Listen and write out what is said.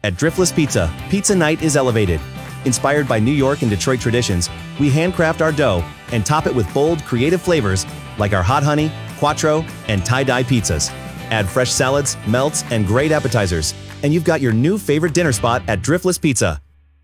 At Driftless Pizza, pizza night is elevated. Inspired by New York and Detroit traditions, we handcraft our dough and top it with bold, creative flavors like our hot honey, quattro, and tie-dye pizzas. Add fresh salads, melts, and great appetizers, and you've got your new favorite dinner spot at Driftless Pizza.